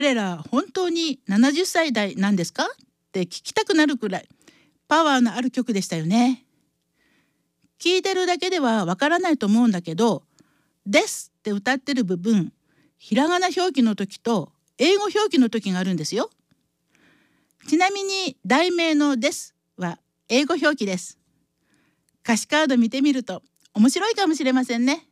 彼ら本当に70歳代なんですかって聞きたくなるくらいパワーのある曲でしたよね。聞いてるだけではわからないと思うんだけど、ですって歌ってる部分、ひらがな表記の時と英語表記の時があるんですよ。ちなみに題名のですは英語表記です。歌詞カード見てみると面白いかもしれませんね。